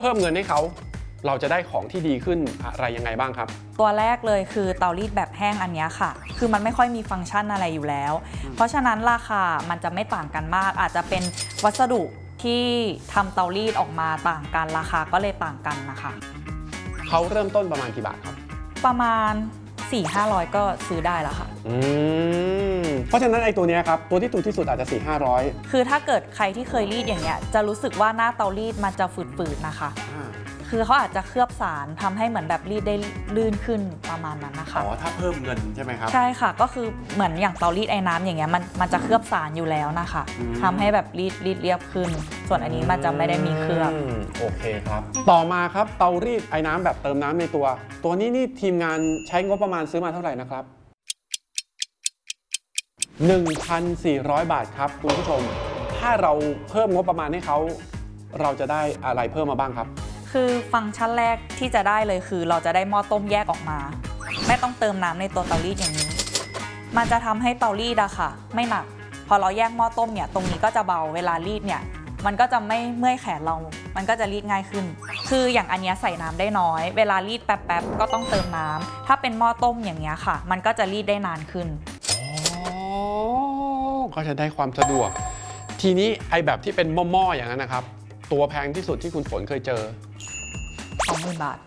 เพิ่มเงินให้เขาเราจะได้ของที่ดีขึ้นอะไรยังไงบ้างครับตัวแรกเลยคือเตารีดแบบแห้งอันนี้ค่ะคือมันไม่ค่อยมีฟังก์ชันอะไรอยู่แล้วเพราะฉะนั้นราคามันจะไม่ต่างกันมากอาจจะเป็นวัสดุที่ทำเตารีดออกมาต่างกันราคาก็เลยต่างกันนะคะเขาเริ่มต้นประมาณกี่บาทครับประมาณ 4-500 ก็ซื้อได้แล้วค่ะเพราะฉะนั้นไอ้ตัวนี้ครับตัวที่ถูกที่สุดอาจจะ 4-500 คือถ้าเกิดใครที่เคยรีดอย่างเงี้ยจะรู้สึกว่าหน้าเตารีดมันจะฝืดๆนะคะคือเขาอาจจะเคลือบสารทำให้เหมือนแบบรีดได้ลื่นขึ้นประมาณนั้นนะคะอ๋อถ้าเพิ่มเงินใช่ไหมครับใช่ค่ะก็คือเหมือนอย่างเตารีดไอ้น้ำอย่างเงี้ยมันจะเคลือบสารอยู่แล้วนะคะทำให้แบบรีดเรียบขึ้นส่วนอันนี้มันจะไม่ได้มีเคลือบโอเคครับต่อมาครับเตารีดไอ้น้ำแบบเติมน้ำในตัวนี้นี่ทีมงานใช้งบประมาณซื้อมาเท่าไหร่นะครับ 1,400 บาทครับคุณผู้ชมถ้าเราเพิ่มงบประมาณให้เขาเราจะได้อะไรเพิ่มมาบ้างครับคือฟังก์ชันแรกที่จะได้เลยคือเราจะได้หม้อต้มแยกออกมาไม่ต้องเติมน้ำในตัวเตารีดอย่างนี้มันจะทำให้เตารีดอะค่ะไม่หนักพอเราแยกหม้อต้มเนี่ยตรงนี้ก็จะเบาเวลารีดเนี่ยมันก็จะไม่เมื่อยแขนเรามันก็จะรีดง่ายขึ้นคืออย่างอันนี้ใส่น้ำได้น้อยเวลารีดแป๊บๆก็ต้องเติมน้ำถ้าเป็นหม้อต้มอย่างเงี้ยค่ะมันก็จะรีดได้นานขึ้นก็จะได้ความสะดวกทีนี้ไอแบบที่เป็นหม้อๆอย่างนั้นนะครับตัวแพงที่สุดที่คุณฝนเคยเจอ 20,000 บาท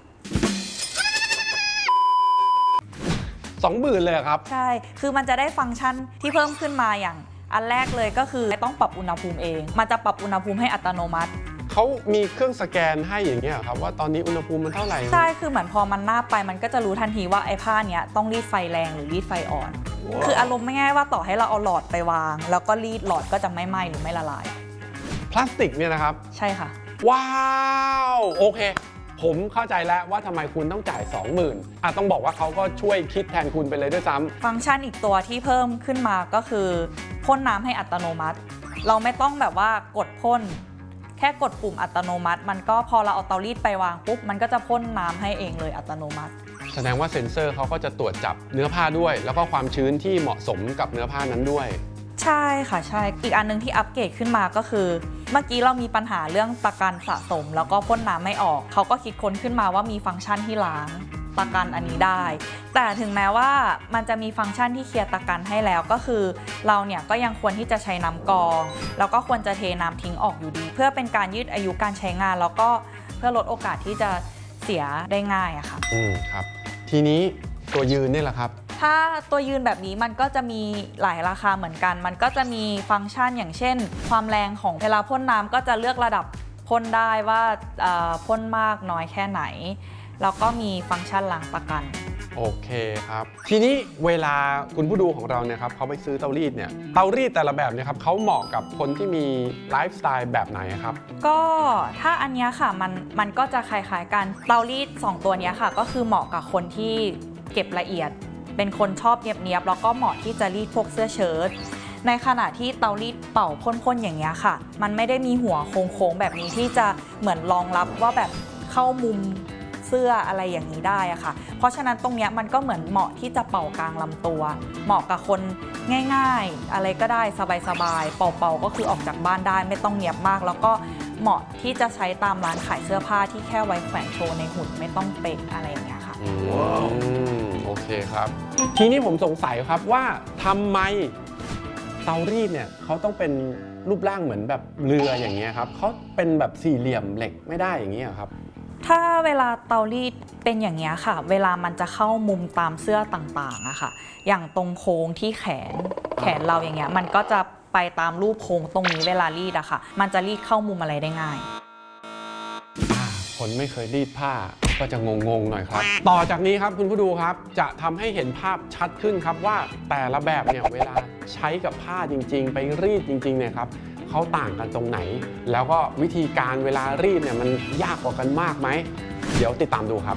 20,000เลยครับใช่คือมันจะได้ฟังก์ชันที่เพิ่มขึ้นมาอย่างอันแรกเลยก็คือไม่ต้องปรับอุณหภูมิเองมันจะปรับอุณหภูมิให้อัตโนมัติเขามีเครื่องสแกนให้อย่างเงี้ยครับว่าตอนนี้อุณหภูมิมันเท่าไหร่ใช่คือเหมือนพอมันนาบไปมันก็จะรู้ทันทีว่าไอ้ผ้าเนี้ยต้องรีดไฟแรงหรือรีดไฟอ่อน คืออารมณ์ไม่ง่ายว่าต่อให้เราเอาหลอดไปวางแล้วก็รีดหลอดก็จะไม่ไหม้หรือไม่ละลายพลาสติกเนี่ยนะครับใช่ค่ะว้าวโอเคผมเข้าใจแล้วว่าทำไมคุณต้องจ่าย 20,000ต้องบอกว่าเขาก็ช่วยคิดแทนคุณไปเลยด้วยซ้ำฟังก์ชันอีกตัวที่เพิ่มขึ้นมาก็คือพ่นน้ำให้อัตโนมัติเราไม่ต้องแบบว่ากดพ่นแค่กดปุ่มอัตโนมัติมันก็พอเราเอาเตารีดไปวางปุ๊บมันก็จะพ่นน้ำให้เองเลยอัตโนมัติแสดงว่าเซ็นเซอร์เขาก็จะตรวจจับเนื้อผ้าด้วยแล้วก็ความชื้นที่เหมาะสมกับเนื้อผ้านั้นด้วยใช่ค่ะใช่อีกอันนึงที่อัปเกรดขึ้นมาก็คือเมื่อกี้เรามีปัญหาเรื่องตะกันสะสมแล้วก็พ่นน้ำไม่ออกเขาก็คิดค้นขึ้นมาว่ามีฟังก์ชันที่ล้างตะกันอันนี้ได้แต่ถึงแม้ว่ามันจะมีฟังก์ชันที่เคลียร์ตะกันให้แล้วก็คือเราเนี่ยก็ยังควรที่จะใช้น้ำกรองแล้วก็ควรจะเทน้ำทิ้งออกอยู่ดีเพื่อเป็นการยืดอายุการใช้งานแล้วก็เพื่อลดโอกาสที่จะเสียได้ง่ายอะค่ะครับทีนี้ตัวยืนนี่แหละครับถ้าตัวยืนแบบนี้มันก็จะมีหลายราคาเหมือนกันมันก็จะมีฟังก์ชันอย่างเช่นความแรงของเวลาพ่นน้ำก็จะเลือกระดับพ่นได้ว่าพ่นมากน้อยแค่ไหนแล้วก็มีฟังก์ชันล้างตะกันโอเคครับทีนี้เวลาคุณผู้ดูของเราเนี่ยครับเขาไปซื้อเตารีดเนี่ยเตารีดแต่ละแบบเนี่ยครับเขาเหมาะกับคนที่มีไลฟ์สไตล์แบบไหนครับก็ถ้าอันนี้ค่ะมันก็จะคล้ายๆกันเตารีด2ตัวนี้ค่ะก็คือเหมาะกับคนที่เก็บละเอียดเป็นคนชอบเนียบๆแล้วก็เหมาะที่จะรีดพวกเสื้อเชิ้ตในขณะที่เตารีดเป่าพ่นๆอย่างเงี้ยค่ะมันไม่ได้มีหัวโค้งๆแบบนี้ที่จะเหมือนรองรับว่าแบบเข้ามุมเสื้ออะไรอย่างนี้ได้อะค่ะเพราะฉะนั้นตรงเนี้ยมันก็เหมือนเหมาะที่จะเป่ากลางลำตัวเหมาะกับคนง่ายๆอะไรก็ได้สบายๆเป่าๆก็คือออกจากบ้านได้ไม่ต้องเนียบมากแล้วก็เหมาะที่จะใช้ตามร้านขายเสื้อผ้าที่แค่ไว้แขวนโชว์ในหุ่นไม่ต้องเป๊ะอะไรอย่างเงี้ยค่ะโอเคครับทีนี้ผมสงสัยครับว่าทำไมเตารีดเนี่ยเขาต้องเป็นรูปร่างเหมือนแบบเรืออย่างเงี้ยครับเขาเป็นแบบสี่เหลี่ยมเหล็กไม่ได้อย่างเงี้ยครับถ้าเวลาเตารีดเป็นอย่างนี้ค่ะเวลามันจะเข้ามุมตามเสื้อต่างๆอะค่ะอย่างตรงโค้งที่แขนเราอย่างเงี้ยมันก็จะไปตามรูปโค้งตรงนี้เวลารีดอะค่ะมันจะรีดเข้ามุมอะไรได้ง่ายคนไม่เคยรีดผ้าก็จะงงๆหน่อยครับต่อจากนี้ครับคุณผู้ดูครับจะทำให้เห็นภาพชัดขึ้นครับว่าแต่ละแบบเนี่ยเวลาใช้กับผ้าจริงๆไปรีดจริงๆเนี่ยครับเขาต่างกันตรงไหนแล้วก็วิธีการเวลารีดเนี่ยมันยากกว่ากันมากไหมเดี๋ยวติดตามดูครับ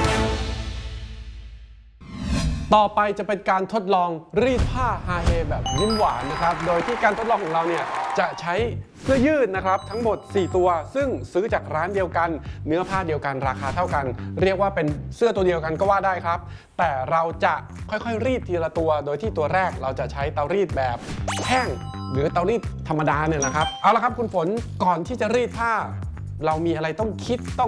ต่อไปจะเป็นการทดลองรีดผ้าฮาเฮแบบยิ้มหวานนะครับโดยที่การทดลองของเราเนี่ยจะใช้เสื้อยืดนะครับทั้งหมด4ตัวซึ่งซื้อจากร้านเดียวกันเนื้อผ้าเดียวกันราคาเท่ากันเรียกว่าเป็นเสื้อตัวเดียวกันก็ว่าได้ครับแต่เราจะค่อยๆรีดทีละตัวโดยที่ตัวแรกเราจะใช้เตารีดแบบแห้งหรือเตารีดธรรมดาเนี่ยนะครับเอาละครับคุณฝนก่อนที่จะรีดผ้าเรามีอะไรต้องคิดต้อง